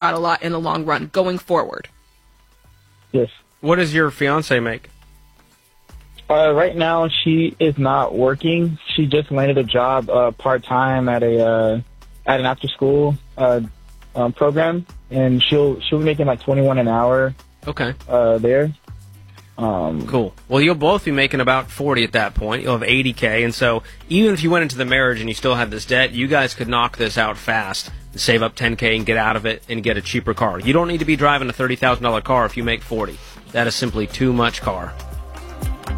out a lot in the long run going forward. Yes. What does your fiance make? Right now, she is not working. She just landed a job part-time at an after-school program, and she'll be making like $21 an hour. Okay. There. Cool. Well, you'll both be making about 40 at that point. You'll have 80K, and so even if you went into the marriage and you still had this debt, you guys could knock this out fast, save up 10K and get out of it and get a cheaper car. You don't need to be driving a $30,000 car if you make 40. That is simply too much car.